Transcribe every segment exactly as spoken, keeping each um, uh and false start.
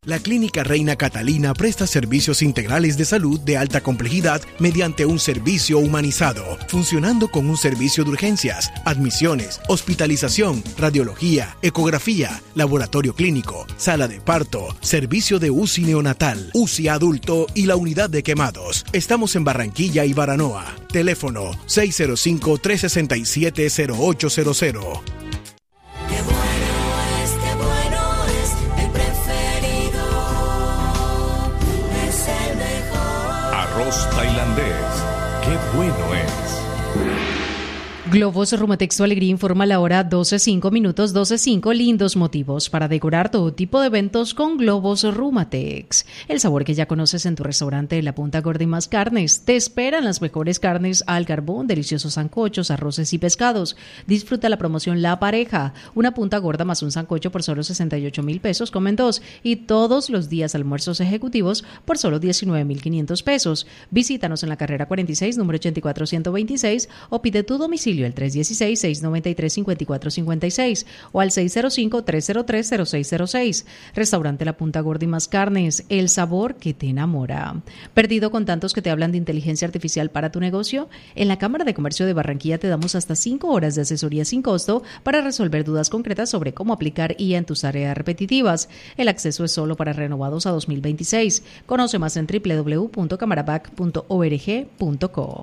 La Clínica Reina Catalina presta servicios integrales de salud de alta complejidad mediante un servicio humanizado, funcionando con un servicio de urgencias, admisiones, hospitalización, radiología, ecografía, laboratorio clínico, sala de parto, servicio de U C I neonatal, U C I adulto y la unidad de quemados. Estamos en Barranquilla y Baranoa. Teléfono seis cero cinco, tres seis siete, cero ocho cero cero. Arroz tailandés, qué bueno es. Globos Rumatex, tu alegría, informa la hora doce cinco minutos, doce cinco. Lindos motivos para decorar todo tipo de eventos con Globos Rumatex. El sabor que ya conoces en tu restaurante La Punta Gorda y Más Carnes. Te esperan las mejores carnes al carbón, deliciosos sancochos, arroces y pescados. Disfruta la promoción La Pareja. Una punta gorda más un sancocho por solo sesenta y ocho mil pesos, comen dos. Y todos los días almuerzos ejecutivos por solo diecinueve mil quinientos pesos. Visítanos en la carrera cuarenta y seis, número ochenta y cuatro ciento veintiséis, o pide tu domicilio al tres uno seis, seis nueve tres, cinco cuatro cinco seis o al seis cero cinco, tres cero tres, cero seis cero seis. Restaurante La Punta Gorda y Más Carnes, el sabor que te enamora. ¿Perdido con tantos que te hablan de inteligencia artificial para tu negocio? En la Cámara de Comercio de Barranquilla te damos hasta cinco horas de asesoría sin costo para resolver dudas concretas sobre cómo aplicar I A en tus tareas repetitivas. El acceso es solo para renovados a dos mil veintiséis. Conoce más en doble u doble u doble u punto camarabac punto org punto co.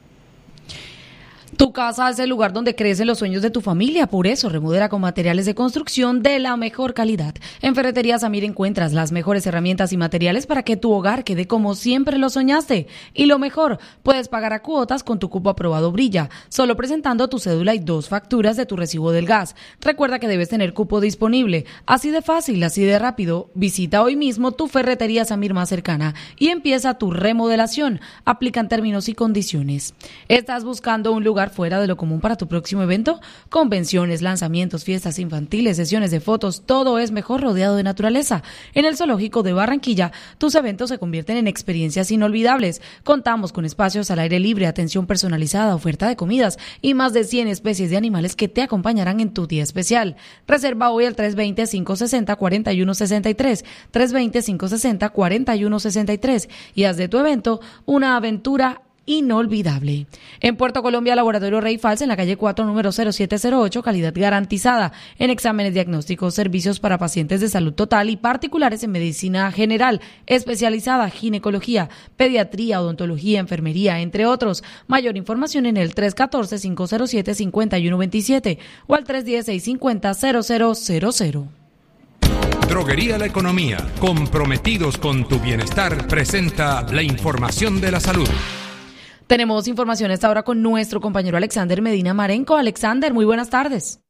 Tu casa es el lugar donde crecen los sueños de tu familia, por eso remodela con materiales de construcción de la mejor calidad. En Ferretería Samir encuentras las mejores herramientas y materiales para que tu hogar quede como siempre lo soñaste. Y lo mejor, puedes pagar a cuotas con tu cupo aprobado Brilla, solo presentando tu cédula y dos facturas de tu recibo del gas. Recuerda que debes tener cupo disponible. Así de fácil, así de rápido. Visita hoy mismo tu Ferretería Samir más cercana y empieza tu remodelación. Aplican términos y condiciones. ¿Estás buscando un lugar fuera de lo común para tu próximo evento? Convenciones, lanzamientos, fiestas infantiles, sesiones de fotos, todo es mejor rodeado de naturaleza. En el Zoológico de Barranquilla, tus eventos se convierten en experiencias inolvidables. Contamos con espacios al aire libre, atención personalizada, oferta de comidas y más de cien especies de animales que te acompañarán en tu día especial. Reserva hoy al tres dos cero, cinco seis cero, cuatro uno seis tres, tres dos cero, cinco seis cero, cuatro uno seis tres y haz de tu evento una aventura inolvidable. En Puerto Colombia, Laboratorio Rey Fals, en la calle cuatro, número cero siete cero ocho, calidad garantizada en exámenes diagnósticos, servicios para pacientes de salud total y particulares en medicina general, especializada, ginecología, pediatría, odontología, enfermería, entre otros. Mayor información en el tres uno cuatro, cinco cero siete, cinco uno dos siete o al tres uno cero, seis cinco cero, cero cero cero cero. Droguería La Economía, comprometidos con tu bienestar, presenta la información de la salud. Tenemos información a esta hora con nuestro compañero Alexander Medina Marenco. Alexander, muy buenas tardes.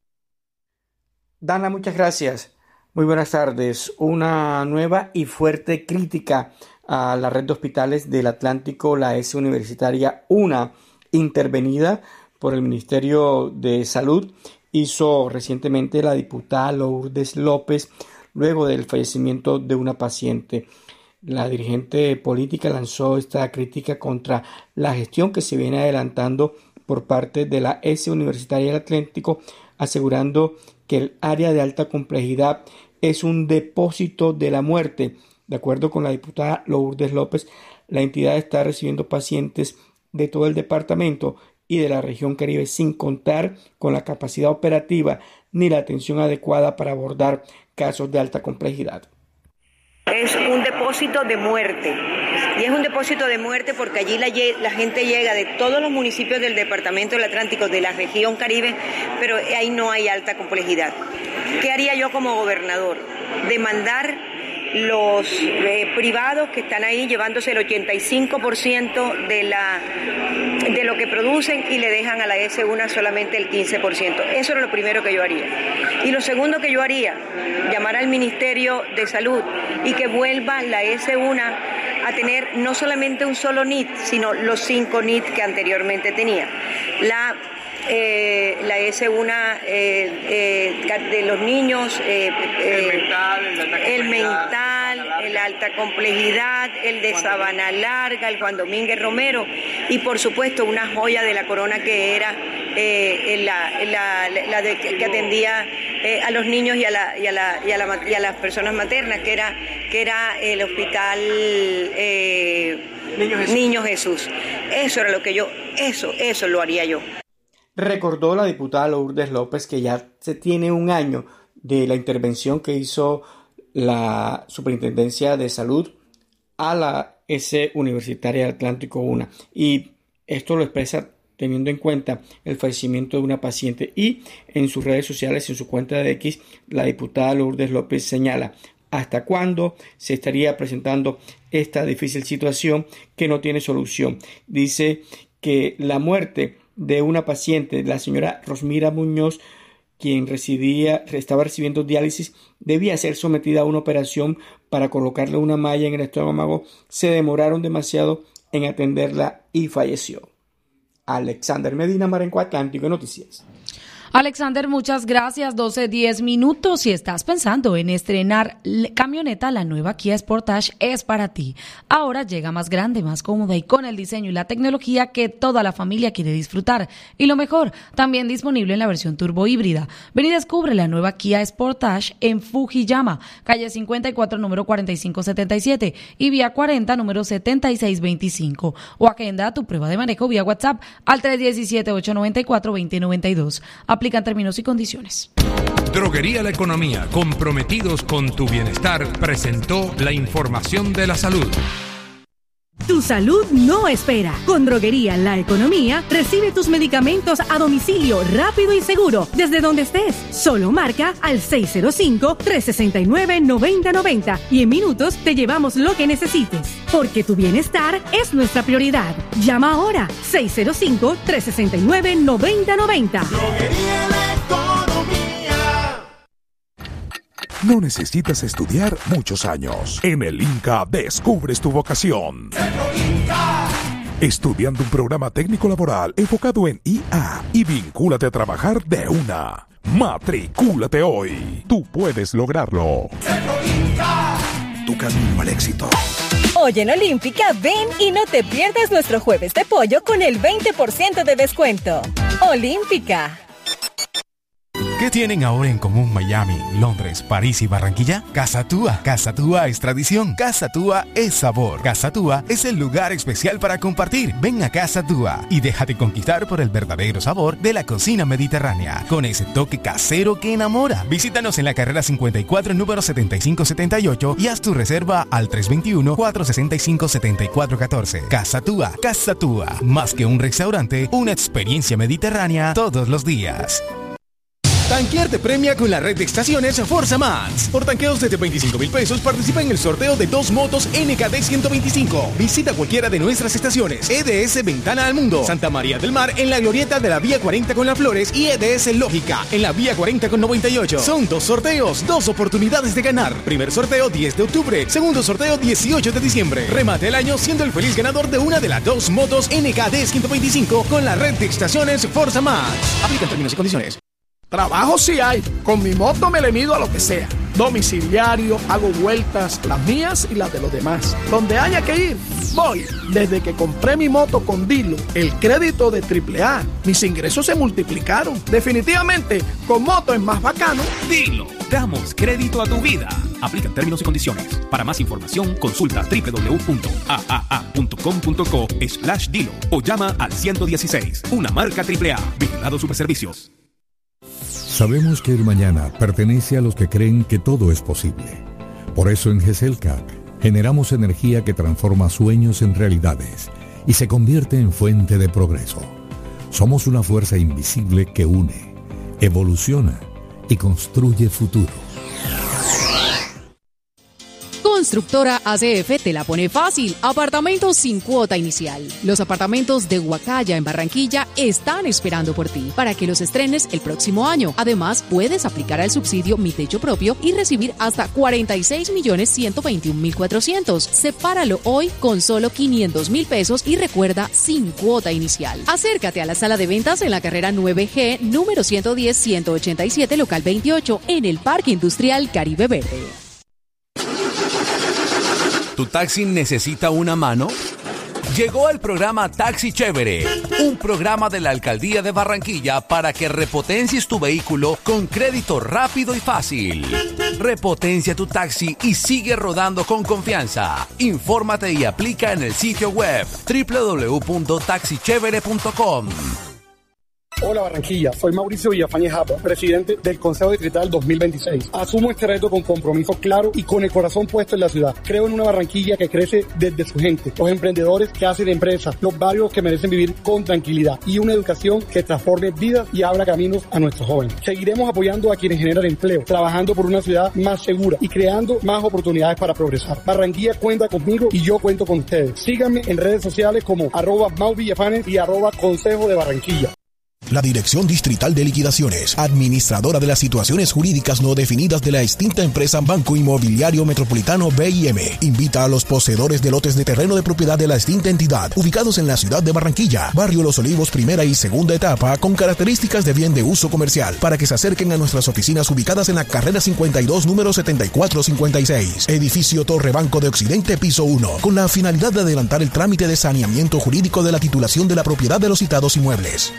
Dana, muchas gracias. Muy buenas tardes. Una nueva y fuerte crítica a la red de hospitales del Atlántico, la E S Universitaria UNA, intervenida por el Ministerio de Salud, hizo recientemente la diputada Lourdes López luego del fallecimiento de una paciente. La dirigente política lanzó esta crítica contra la gestión que se viene adelantando por parte de la E S Universitaria del Atlántico, asegurando que el área de alta complejidad es un depósito de la muerte. De acuerdo con la diputada Lourdes López, la entidad está recibiendo pacientes de todo el departamento y de la región Caribe sin contar con la capacidad operativa ni la atención adecuada para abordar casos de alta complejidad. Es un depósito de muerte, y es un depósito de muerte porque allí la, la gente llega de todos los municipios del departamento del Atlántico, de la región Caribe, pero ahí no hay alta complejidad. ¿Qué haría yo como gobernador? Demandar los eh, privados que están ahí llevándose el ochenta y cinco por ciento de, la, de lo que producen y le dejan a la E S UNA solamente el quince por ciento. Eso era lo primero que yo haría. Y lo segundo que yo haría, llamar al Ministerio de Salud y que vuelva la E S UNA a tener no solamente un solo N I T, sino los cinco N I T que anteriormente tenía. La Eh, la E S UNA eh, eh, de los niños, eh, eh, el mental, el, el mental, el alta complejidad, el de Sabana Larga, el Juan Domínguez Romero y por supuesto una joya de la corona que era eh, la, la, la de, que atendía eh, a los niños y a, la, y, a la, y, a la, y a las personas maternas, que era, que era el hospital eh, Niño Jesús. Niño Jesús. Eso era lo que yo, eso, eso lo haría yo. Recordó la diputada Lourdes López que ya se tiene un año de la intervención que hizo la Superintendencia de Salud a la S Universitaria Atlántico una, y esto lo expresa teniendo en cuenta el fallecimiento de una paciente. Y en sus redes sociales, en su cuenta de X, la diputada Lourdes López señala: ¿hasta cuándo se estaría presentando esta difícil situación que no tiene solución? Dice que la muerte de una paciente, la señora Rosmira Muñoz, quien residía, estaba recibiendo diálisis, debía ser sometida a una operación para colocarle una malla en el estómago. Se demoraron demasiado en atenderla y falleció. Alexander Medina, Marenco Atlántico Noticias. Alexander, muchas gracias. doce diez minutos. Si estás pensando en estrenar camioneta, la nueva Kia Sportage es para ti. Ahora llega más grande, más cómoda y con el diseño y la tecnología que toda la familia quiere disfrutar. Y lo mejor, también disponible en la versión turbo híbrida. Ven y descubre la nueva Kia Sportage en Fujiyama, calle cincuenta y cuatro, número cuarenta y cinco setenta y siete y vía cuarenta, número setenta y seis veinticinco. O agenda tu prueba de manejo vía WhatsApp al tres uno siete, ocho nueve cuatro, dos cero nueve dos. Aplican términos y condiciones. Droguería La Economía, comprometidos con tu bienestar, presentó la información de la salud. Tu salud no espera. Con Droguería La Economía, recibe tus medicamentos a domicilio rápido y seguro desde donde estés. Solo marca al seis cero cinco, tres seis nueve, nueve cero nueve cero y en minutos te llevamos lo que necesites. Porque tu bienestar es nuestra prioridad. Llama ahora seis cero cinco, tres seis nueve, nueve cero nueve cero. Droguería La Economía. No necesitas estudiar muchos años. En el INCA descubres tu vocación. Estudiando un programa técnico laboral enfocado en I A y vincúlate a trabajar de una. Matricúlate hoy. Tú puedes lograrlo. Tu camino al éxito. Hoy en Olímpica, ven y no te pierdas nuestro jueves de pollo con el veinte por ciento de descuento. Olímpica. ¿Qué tienen ahora en común Miami, Londres, París y Barranquilla? Casa Túa. Casa Túa es tradición. Casa Túa es sabor. Casa Túa es el lugar especial para compartir. Ven a Casa Túa y déjate conquistar por el verdadero sabor de la cocina mediterránea, con ese toque casero que enamora. Visítanos en la carrera cincuenta y cuatro, número setenta y cinco setenta y ocho y haz tu reserva al tres dos uno, cuatro seis cinco, siete cuatro uno cuatro. Casa Túa. Casa Túa. Más que un restaurante, una experiencia mediterránea todos los días. Tanquear te premia con la red de estaciones Forza Más. Por tanqueos desde veinticinco mil pesos participa en el sorteo de dos motos N K D ciento veinticinco. Visita cualquiera de nuestras estaciones. E D S Ventana al Mundo, Santa María del Mar en la glorieta de la Vía cuarenta con Las Flores y E D S Lógica en la Vía cuarenta con noventa y ocho. Son dos sorteos, dos oportunidades de ganar. Primer sorteo diez de octubre, segundo sorteo dieciocho de diciembre. Remate el año siendo el feliz ganador de una de las dos motos N K D ciento veinticinco con la red de estaciones Forza Más. Aplican términos y condiciones. Trabajo sí hay, con mi moto me le mido a lo que sea. Domiciliario, hago vueltas, las mías y las de los demás. Donde haya que ir, voy. Desde que compré mi moto con Dilo, el crédito de triple A, mis ingresos se multiplicaron. Definitivamente, con moto es más bacano. Dilo, damos crédito a tu vida. Aplican términos y condiciones. Para más información, consulta doble u doble u doble u punto a a a punto com punto co slash Dilo o llama al ciento dieciséis. Una marca triple A. Vigilado Superservicios. Sabemos que el mañana pertenece a los que creen que todo es posible. Por eso en GESELCAP generamos energía que transforma sueños en realidades y se convierte en fuente de progreso. Somos una fuerza invisible que une, evoluciona y construye futuro. Constructora A C F te la pone fácil. Apartamentos sin cuota inicial. Los apartamentos de Huacaya en Barranquilla están esperando por ti para que los estrenes el próximo año. Además, puedes aplicar al subsidio Mi Techo Propio y recibir hasta cuarenta y seis millones ciento veintiún mil cuatrocientos. Sepáralo hoy con solo quinientos mil pesos y recuerda, sin cuota inicial. Acércate a la sala de ventas en la carrera nueve G, número ciento diez, ciento ochenta y siete, local veintiocho, en el Parque Industrial Caribe Verde. ¿Tu taxi necesita una mano? Llegó el programa Taxi Chévere, un programa de la Alcaldía de Barranquilla para que repotencies tu vehículo con crédito rápido y fácil. Repotencia tu taxi y sigue rodando con confianza. Infórmate y aplica en el sitio web doble u doble u doble u punto taxi chévere punto com. Hola Barranquilla, soy Mauricio Villafañe Japa, presidente del Consejo Distrital dos mil veintiséis. Asumo este reto con compromiso claro y con el corazón puesto en la ciudad. Creo en una Barranquilla que crece desde su gente, los emprendedores que hacen empresas, los barrios que merecen vivir con tranquilidad y una educación que transforme vidas y abra caminos a nuestros jóvenes. Seguiremos apoyando a quienes generan empleo, trabajando por una ciudad más segura y creando más oportunidades para progresar. Barranquilla cuenta conmigo y yo cuento con ustedes. Síganme en redes sociales como arroba Mau Villafanes y arroba Consejo de Barranquilla. La Dirección Distrital de Liquidaciones, administradora de las situaciones jurídicas no definidas de la extinta empresa Banco Inmobiliario Metropolitano B I M, invita a los poseedores de lotes de terreno de propiedad de la extinta entidad, ubicados en la ciudad de Barranquilla, Barrio Los Olivos, primera y segunda etapa, con características de bien de uso comercial, para que se acerquen a nuestras oficinas ubicadas en la carrera cincuenta y dos, número setenta y cuatro cincuenta y seis, edificio Torre Banco de Occidente, piso uno, con la finalidad de adelantar el trámite de saneamiento jurídico de la titulación de la propiedad de los citados inmuebles.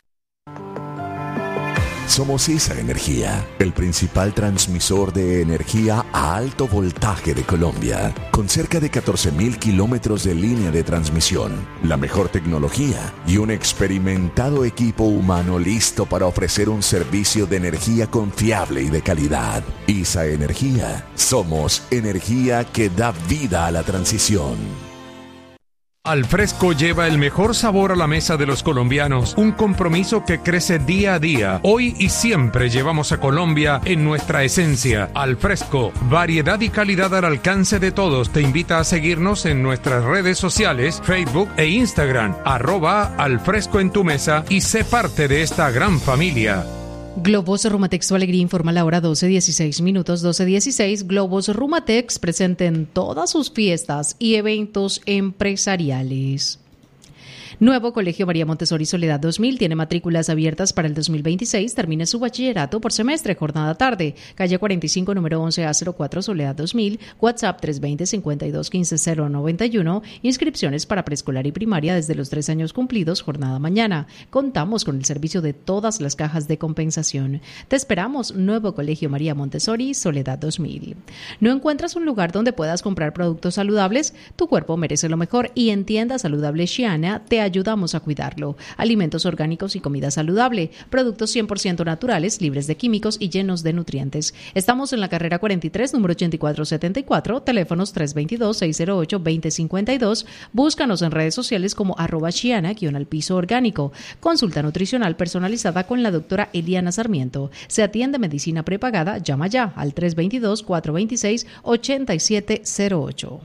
Somos esa energía, el principal transmisor de energía a alto voltaje de Colombia, con cerca de catorce mil kilómetros de línea de transmisión, la mejor tecnología y un experimentado equipo humano listo para ofrecer un servicio de energía confiable y de calidad. ISA Energía, somos energía que da vida a la transición. Alfresco lleva el mejor sabor a la mesa de los colombianos, un compromiso que crece día a día. Hoy y siempre llevamos a Colombia en nuestra esencia. Alfresco, variedad y calidad al alcance de todos. Te invita a seguirnos en nuestras redes sociales, Facebook e Instagram, arroba Alfresco en tu mesa, y sé parte de esta gran familia. Globos Rumatex, tu alegría, informa la hora doce dieciséis minutos, doce dieciséis. Globos Rumatex presente en todas sus fiestas y eventos empresariales. Nuevo Colegio María Montessori Soledad dos mil tiene matrículas abiertas para el dos mil veintiséis. Termine su bachillerato por semestre, jornada tarde. Calle cuarenta y cinco, número once A cero cuatro, Soledad dos mil. WhatsApp tres dos cero, cincuenta y dos quince, cero noventa y uno. Inscripciones para preescolar y primaria desde los tres años cumplidos, jornada mañana. Contamos con el servicio de todas las cajas de compensación. Te esperamos, Nuevo Colegio María Montessori Soledad dos mil. ¿No encuentras un lugar donde puedas comprar productos saludables? Tu cuerpo merece lo mejor y en Tienda Saludable Xiana te ayudamos a cuidarlo. Alimentos orgánicos y comida saludable, productos cien por ciento naturales, libres de químicos y llenos de nutrientes. Estamos en la carrera cuarenta y tres, número ochenta y cuatro setenta y cuatro, teléfonos tres dos dos, seis cero ocho, dos cero cinco dos. Búscanos en redes sociales como arroba Xiana, guión al piso orgánico. Consulta nutricional personalizada con la doctora Eliana Sarmiento. Se atiende medicina prepagada, llama ya al tres dos dos, cuatro dos seis, ocho siete cero ocho.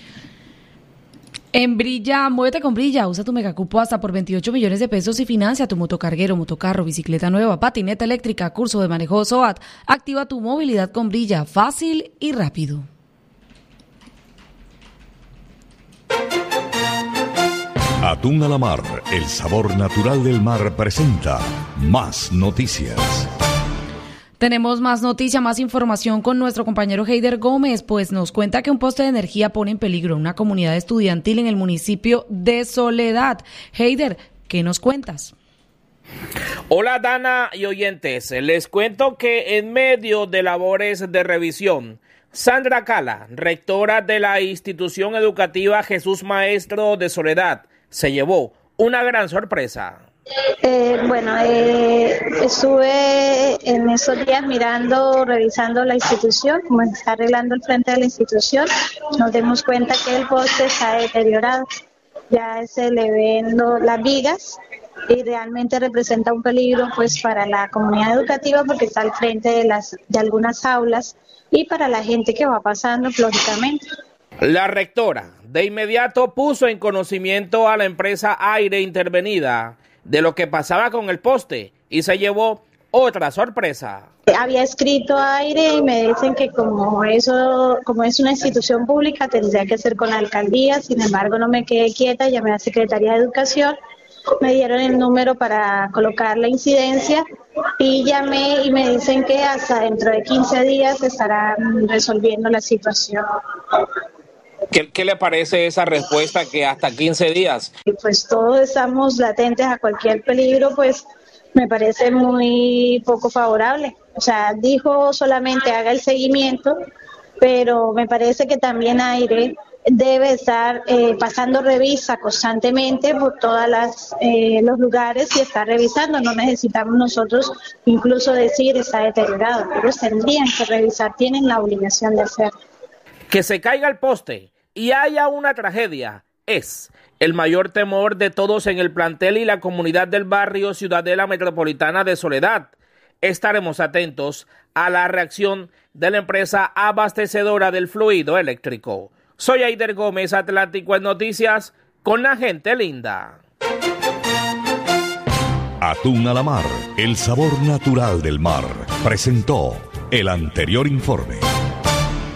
En Brilla, muévete con Brilla, usa tu megacupo hasta por veintiocho millones de pesos y financia tu motocarguero, motocarro, bicicleta nueva, patineta eléctrica, curso de manejo SOAT. Activa tu movilidad con Brilla, fácil y rápido. Atún a la mar, el sabor natural del mar presenta Más Noticias. Tenemos más noticia, más información con nuestro compañero Heider Gómez, pues nos cuenta que un poste de energía pone en peligro una comunidad estudiantil en el municipio de Soledad. Heider, ¿qué nos cuentas? Hola Dana y oyentes, les cuento que en medio de labores de revisión, Sandra Cala, rectora de la institución educativa Jesús Maestro de Soledad, se llevó una gran sorpresa. Eh, bueno, eh, estuve en esos días mirando, revisando la institución, como está arreglando el frente de la institución. Nos dimos cuenta que el poste está deteriorado, ya se le ven lo, las vigas y realmente representa un peligro pues para la comunidad educativa porque está al frente de, las, de algunas aulas y para la gente que va pasando, lógicamente. La rectora de inmediato puso en conocimiento a la empresa Aire Intervenida de lo que pasaba con el poste y se llevó otra sorpresa. Había escrito a Aire y me dicen que como eso, como es una institución pública, tendría que ser con la alcaldía. Sin embargo, no me quedé quieta, llamé a la Secretaría de Educación, me dieron el número para colocar la incidencia y llamé y me dicen que hasta dentro de quince días estarán resolviendo la situación. ¿Qué, ¿Qué le parece esa respuesta que hasta quince días? Pues todos estamos latentes a cualquier peligro, pues me parece muy poco favorable. O sea, dijo solamente haga el seguimiento, pero me parece que también AIRE debe estar eh, pasando revisa constantemente por todas las eh, los lugares y estar revisando. No necesitamos nosotros incluso decir está deteriorado. Ellos tendrían que revisar, tienen la obligación de hacerlo. Que se caiga el poste y haya una tragedia es el mayor temor de todos en el plantel y la comunidad del barrio Ciudadela Metropolitana de Soledad. Estaremos atentos a la reacción de la empresa abastecedora del fluido eléctrico. Soy Aider Gómez, Atlántico en Noticias, con la gente linda. Atún a la mar, el sabor natural del mar. Presentó el anterior informe.